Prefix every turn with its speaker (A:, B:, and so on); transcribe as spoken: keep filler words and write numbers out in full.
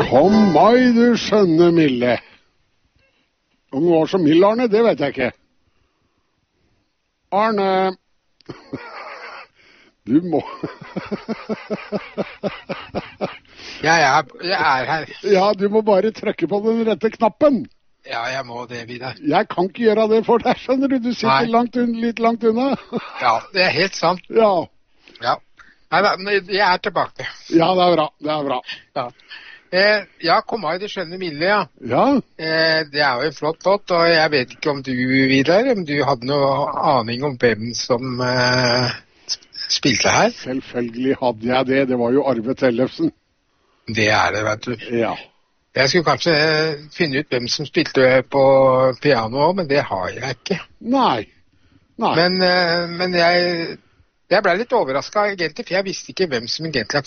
A: Kom meg, du skjønne milde. Om du var så mild, Arne, det vet jeg ikke. Arne, du må...
B: jeg, er, jeg er her.
A: Ja, du må bare trykke på den rette knappen.
B: Ja, jeg må det, Vidar.
A: Jeg kan ikke gjøre det for deg, skjønner du. Du sitter langt un litt langt unna.
B: Ja, det er helt sant.
A: Ja.
B: Ja. Nei, nei, jeg er tilbake.
A: Ja, det er bra. Det er bra.
B: Ja. Eh, ja, kom av i det skjønne milde, ja.
A: Ja.
B: Eh, det er jo en flott låt, og jeg vet ikke om du, Vidar, om du hadde noe aning om hvem som eh, spilte her?
A: Selvfølgelig hadde jeg det. Det var jo Arve Tellefsen.
B: Det er det, vet du.
A: Ja.
B: Jeg skulle kanskje finne ut hvem som spilte på piano, men det har jeg ikke.
A: Nei. Nei.
B: Men, men jeg, jeg ble litt overrasket egentlig, for jeg visste ikke hvem som egentlig